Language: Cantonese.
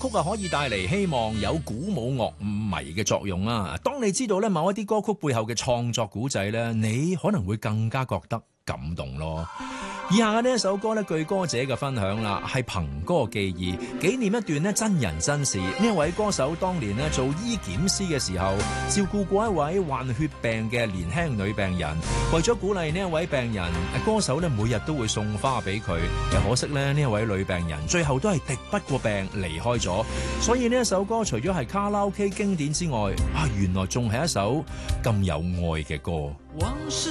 曲啊可以帶嚟希望，有鼓舞樂迷嘅作用啊。當你知道咧某一啲歌曲背後嘅創作古仔咧，你可能會更加覺得感動咯。以下嘅呢一首歌咧，據歌者嘅分享啦，係憑歌記憶，紀念一段咧真人真事。呢一位歌手當年咧做醫檢師嘅時候，照顧過一位患血病嘅年輕女病人。為咗鼓勵呢一位病人，歌手咧每日都會送花俾佢。可惜咧呢一位女病人最後都係敵不過病離開咗。所以呢一首歌除咗係卡拉 OK 經典之外，原來仲係一首咁有愛嘅歌。